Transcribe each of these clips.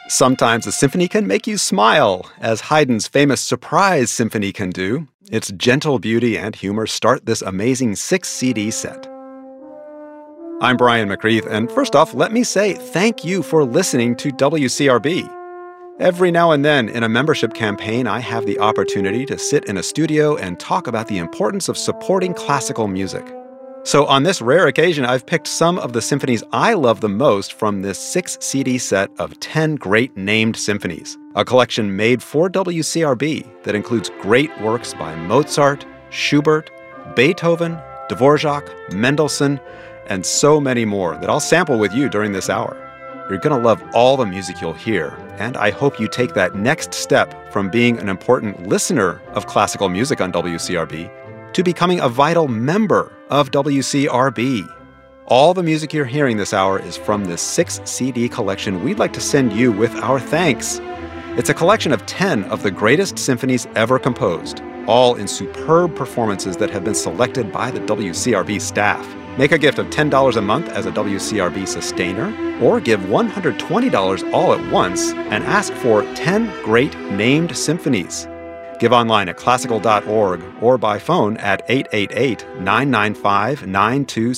Sometimes a symphony can make you smile, as Haydn's famous Surprise Symphony can do. Its gentle beauty and humor start this amazing 6-CD set. I'm Brian McCreath, and first off, let me say thank you for listening to WCRB. Every now and then in a membership campaign, I have the opportunity to sit in a studio and talk about the importance of supporting classical music. So on this rare occasion, I've picked some of the symphonies I love the most from this 6-CD set of 10 great named symphonies, a collection made for WCRB that includes great works by Mozart, Schubert, Beethoven, Dvorak, Mendelssohn, and so many more that I'll sample with you during this hour. You're going to love all the music you'll hear, and I hope you take that next step from being an important listener of classical music on WCRB to becoming a vital member of WCRB. All the music you're hearing this hour is from this 6-CD collection we'd like to send you with our thanks. It's a collection of 10 of the greatest symphonies ever composed, all in superb performances that have been selected by the WCRB staff. Make a gift of $10 a month as a WCRB sustainer, or give $120 all at once and ask for 10 great named symphonies. Give online at classical.org or by phone at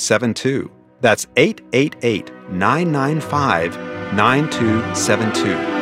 888-995-9272. That's 888-995-9272.